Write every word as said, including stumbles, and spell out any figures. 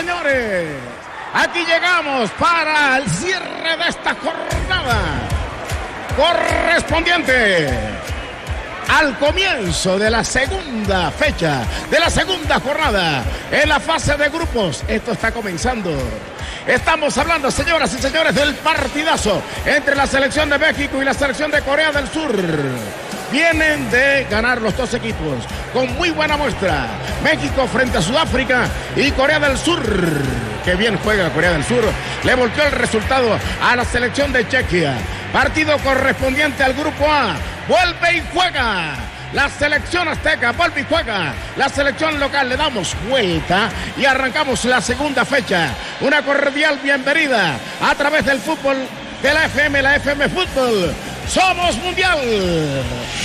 señores, aquí llegamos para el cierre de esta jornada correspondiente al comienzo de la segunda fecha, de la segunda jornada en la fase de grupos. Esto está comenzando. Estamos hablando, señoras y señores, del partidazo entre la selección de México y la selección de Corea del Sur. Vienen de ganar los dos equipos con muy buena muestra. México frente a Sudáfrica y Corea del Sur. Que bien juega Corea del Sur. Le volteó el resultado a la selección de Chequia. Partido correspondiente al grupo A. Vuelve y juega la selección azteca, vuelve y juega la selección local. Le damos vuelta y arrancamos la segunda fecha. Una cordial bienvenida a través del fútbol de la F M, la F M Fútbol. ¡Somos Mundial!